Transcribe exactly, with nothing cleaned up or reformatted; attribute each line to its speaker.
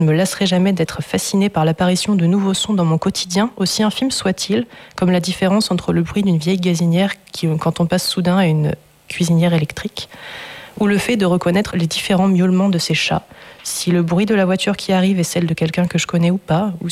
Speaker 1: Je ne me lasserai jamais d'être fascinée par l'apparition de nouveaux sons dans mon quotidien, aussi infimes soient-ils, comme la différence entre le bruit d'une vieille gazinière qui, quand on passe soudain à une cuisinière électrique, ou le fait de reconnaître les différents miaulements de ces chats, si le bruit de la voiture qui arrive est celle de quelqu'un que je connais ou pas, ou